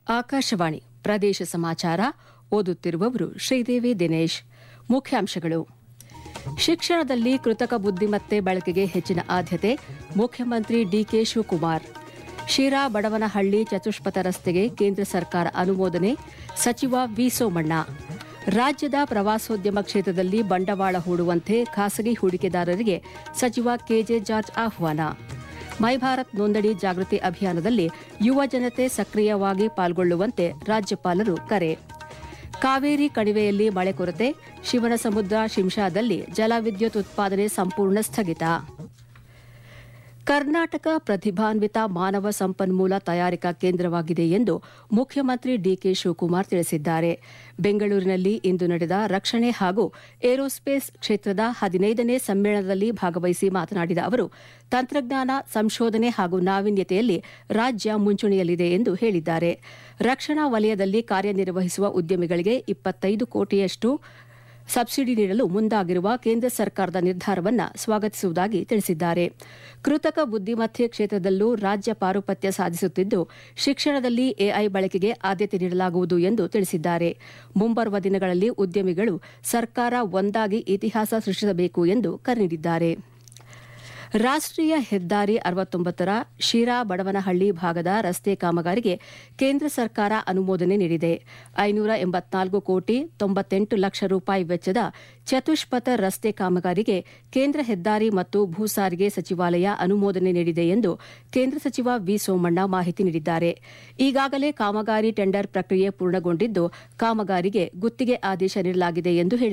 ಆಕಾಶವಾಣಿ ಪ್ರದೇಶ ಸಮಾಚಾರ ಓದುತ್ತಿರುವವರು ಶ್ರೀದೇವಿ ದಿನೇಶ್. ಮುಖ್ಯಾಂಶಗಳು: ಶಿಕ್ಷಣದಲ್ಲಿ ಕೃತಕ ಬುದ್ದಿಮತ್ತೆ ಬಳಕೆಗೆ ಹೆಚ್ಚಿನ ಆದ್ಯತೆ, ಮುಖ್ಯಮಂತ್ರಿ ಡಿಕೆ ಶಿವಕುಮಾರ್. ಶಿರಾ ಬಡವನಹಳ್ಳಿ ಚತುಷ್ಪಥ ರಸ್ತೆಗೆ ಕೇಂದ್ರ ಸರ್ಕಾರ ಅನುಮೋದನೆ, ಸಚಿವ ವಿ ಸೋಮಣ್ಣ. ರಾಜ್ಯದ ಪ್ರವಾಸೋದ್ಯಮ ಕ್ಷೇತ್ರದಲ್ಲಿ ಬಂಡವಾಳ ಹೂಡುವಂತೆ ಖಾಸಗಿ ಹೂಡಿಕೆದಾರರಿಗೆ ಸಚಿವ ಕೆಜೆ ಜಾರ್ಜ್ ಆಹ್ವಾನ. ಮೈ ಭಾರತ್ ನೋಂದಣಿ ಜಾಗೃತಿ ಅಭಿಯಾನದಲ್ಲಿ ಯುವ ಜನತೆ ಸಕ್ರಿಯವಾಗಿ ಪಾಲ್ಗೊಳ್ಳುವಂತೆ ರಾಜ್ಯಪಾಲರು ಕರೆ. ಕಾವೇರಿ ಕಣಿವೆಯಲ್ಲಿ ಮಳೆ ಕೊರತೆ, ಶಿವನಸಮುದ್ರ ಶಿಂಷಾದಲ್ಲಿ ಜಲವಿದ್ಯುತ್ ಉತ್ಪಾದನೆ ಸಂಪೂರ್ಣ ಸ್ಥಗಿತ. ಕರ್ನಾಟಕ ಪ್ರತಿಭಾನ್ವಿತ ಮಾನವ ಸಂಪನ್ಮೂಲ ತಯಾರಿಕಾ ಕೇಂದ್ರವಾಗಿದೆ ಎಂದು ಮುಖ್ಯಮಂತ್ರಿ ಡಿಕೆ ಶಿವಕುಮಾರ್ ತಿಳಿಸಿದ್ದಾರೆ. ಬೆಂಗಳೂರಿನಲ್ಲಿ ಇಂದು ನಡೆದ ರಕ್ಷಣೆ ಹಾಗೂ ಏರೋಸ್ಪೇಸ್ ಕ್ಷೇತ್ರದ 15ನೇ ಸಮ್ಮೇಳನದಲ್ಲಿ ಭಾಗವಹಿಸಿ ಮಾತನಾಡಿದ ಅವರು, ತಂತ್ರಜ್ಞಾನ, ಸಂಶೋಧನೆ ಹಾಗೂ ನಾವೀನ್ಯತೆಯಲ್ಲಿ ರಾಜ್ಯ ಮುಂಚೂಣಿಯಲ್ಲಿದೆ ಎಂದು ಹೇಳಿದ್ದಾರೆ. ರಕ್ಷಣಾ ವಲಯದಲ್ಲಿ ಕಾರ್ಯನಿರ್ವಹಿಸುವ ಉದ್ಯಮಿಗಳಿಗೆ 25 ಕೋಟಿಯಷ್ಟು ಸಬ್ಸಿಡಿ ನೀಡಲು ಮುಂದಾಗಿರುವ ಕೇಂದ್ರ ಸರ್ಕಾರದ ನಿರ್ಧಾರವನ್ನು ಸ್ವಾಗತಿಸುವುದಾಗಿ ತಿಳಿಸಿದ್ದಾರೆ. ಕೃತಕ ಬುದ್ದಿಮತ್ತೆ ಕ್ಷೇತ್ರದಲ್ಲೂ ರಾಜ್ಯ ಪಾರುಪತ್ಯ ಸಾಧಿಸುತ್ತಿದ್ದು, ಶಿಕ್ಷಣದಲ್ಲಿ ಎಐ ಬಳಕೆಗೆ ಆದ್ಯತೆ ನೀಡಲಾಗುವುದು ಎಂದು ತಿಳಿಸಿದ್ದಾರೆ. ಮುಂಬರುವ ದಿನಗಳಲ್ಲಿ ಉದ್ಯಮಿಗಳು ಸರ್ಕಾರ ಒಂದಾಗಿ ಇತಿಹಾಸ ಸೃಷ್ಟಿಸಬೇಕು ಎಂದು ಕರೆ ನೀಡಿದ್ದಾರೆ. ರಾಷ್ಟ್ರೀಯ ಹೆದ್ದಾರಿ 69ರ ಶಿರಾ ಬಡವನಹಳ್ಳಿ ಭಾಗದ ರಸ್ತೆ ಕಾಮಗಾರಿಗೆ ಕೇಂದ್ರ ಸರ್ಕಾರ ಅನುಮೋದನೆ ನೀಡಿದೆ. 584 ಕೋಟಿ 98 ಲಕ್ಷ ರೂಪಾಯಿ ವೆಚ್ಚದ ಚತುಷ್ಪಥ ರಸ್ತೆ ಕಾಮಗಾರಿಗೆ ಕೇಂದ್ರ ಹೆದ್ದಾರಿ ಮತ್ತು ಭೂ ಸಾರಿಗೆ ಸಚಿವಾಲಯ ಅನುಮೋದನೆ ನೀಡಿದೆ ಎಂದು ಕೇಂದ್ರ ಸಚಿವ ವಿ ಸೋಮಣ್ಣ ಮಾಹಿತಿ ನೀಡಿದ್ದಾರೆ. ಈಗಾಗಲೇ ಕಾಮಗಾರಿ ಟೆಂಡರ್ ಪ್ರಕ್ರಿಯೆ ಪೂರ್ಣಗೊಂಡಿದ್ದು, ಕಾಮಗಾರಿಗೆ ಗುತ್ತಿಗೆ ಆದೇಶ ನೀಡಲಾಗಿದೆ ಎಂದು ಹೇಳಿದ್ದಾರೆ.